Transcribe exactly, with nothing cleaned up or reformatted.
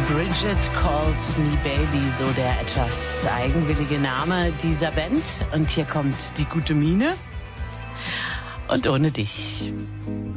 Bridget Calls Me Baby, so der etwas eigenwillige Name dieser Band. Und hier kommt die gute Miene und ohne dich.